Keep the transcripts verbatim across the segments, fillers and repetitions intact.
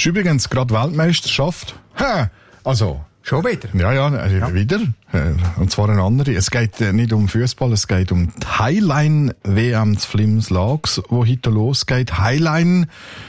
Ist übrigens gerade Weltmeisterschaft. Ha, also... Schon wieder? Ja, ja, äh, ja. wieder. Äh, und zwar eine andere. Es geht äh, nicht um Fußball, es geht um die Highline-W M zu Flims-Lags, wo heute losgeht. Highline,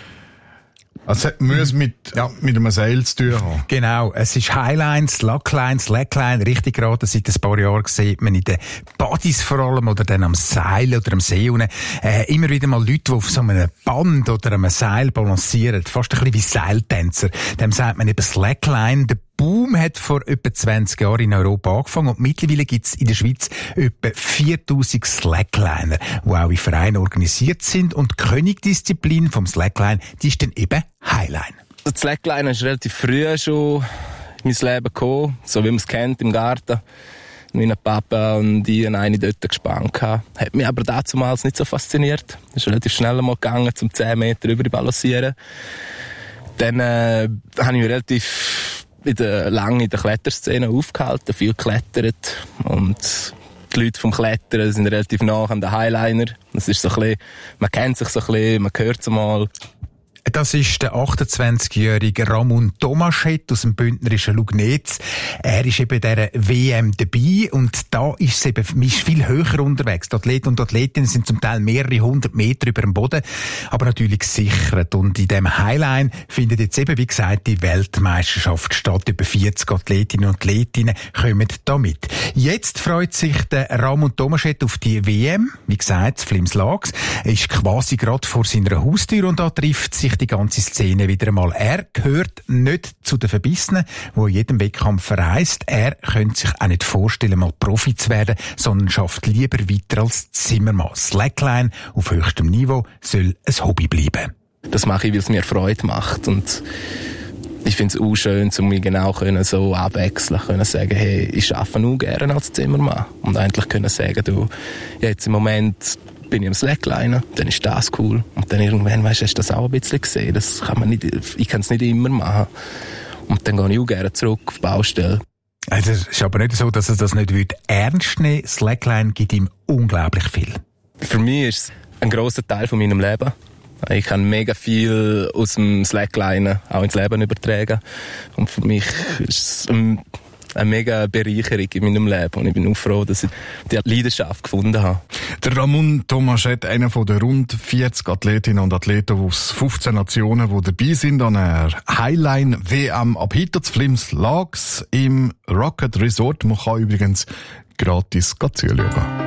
also muss mit, ja. mit einem Seil zu tun haben. Genau, es ist Highline, Slackline, Slackline, richtig gerade seit ein paar Jahren sieht man in den Buddies vor allem oder dann am Seil oder am See unten, äh, immer wieder mal Leute, die auf so einem Band oder einem Seil balancieren, fast ein bisschen wie Seiltänzer. Dem sagt man eben Slackline. Der Boom hat vor etwa zwanzig Jahren in Europa angefangen und mittlerweile gibt es in der Schweiz etwa viertausend Slackliner, die auch in Vereinen organisiert sind, und die Königdisziplin vom Slackline, die ist dann eben Highline. Das Slackline ist relativ früh schon in mein Leben gekommen, so wie man es kennt im Garten. Mein Papa und ich und eine dort gespannt haben. Hat mich aber damals nicht so fasziniert. Es ist relativ schnell mal gegangen, zum zehn Meter über balancieren. Dann äh, habe ich mich relativ in der, lange in der Kletterszene aufgehalten, viel geklettert. Und die Leute vom Klettern sind relativ nah an den Highliner. Das ist so ein bisschen, man kennt sich so ein bisschen, man hört es mal. Das ist der achtundzwanzigjährige Ramon Tomaschett aus dem bündnerischen Lugnetz. Er ist eben der W M dabei und da ist es eben, man ist viel höher unterwegs. Die Athleten und Athletinnen sind zum Teil mehrere hundert Meter über dem Boden, aber natürlich gesichert. Und in dem Highline findet jetzt eben, wie gesagt, die Weltmeisterschaft statt. Über vierzig Athletinnen und Athletinnen kommen da mit. Jetzt freut sich der Ramon Tomaschett auf die W M. Wie gesagt, Flims-Lags. Er ist quasi gerade vor seiner Haustür und da trifft sich die ganze Szene wieder einmal. Er gehört nicht zu den Verbissenen, die in jedem Wettkampf verreist. Er könnte sich auch nicht vorstellen, mal Profi zu werden, sondern schafft lieber weiter als Zimmermann. Slackline auf höchstem Niveau soll ein Hobby bleiben. Das mache ich, weil es mir Freude macht. Und ich finde es auch schön, um mich genau können so abwechseln können, sagen, hey, ich arbeite auch gerne als Zimmermann. Und eigentlich können sagen, du, jetzt im Moment bin ich am Slackliner, dann ist das cool. Und dann irgendwann, weißt du, hast du das auch ein bisschen gesehen. Das kann man nicht, ich kann es nicht immer machen. Und dann gehe ich auch gerne zurück auf die Baustelle. Also es ist aber nicht so, dass er das nicht ernst nehmen will. Slackline gibt ihm unglaublich viel. Für mich ist es ein grosser Teil von meinem Leben. Ich kann mega viel aus dem Slackliner auch ins Leben übertragen. Und für mich ist es ein eine mega Bereicherung in meinem Leben. Und ich bin auch froh, dass ich die Leidenschaft gefunden habe. Der Ramon Tomaschett, einer von den rund vierzig Athletinnen und Athleten aus fünfzehn Nationen, die dabei sind an einer Highline-W M ab heute zu Flims-Lags im Rocket Resort. Man kann übrigens gratis zuschauen.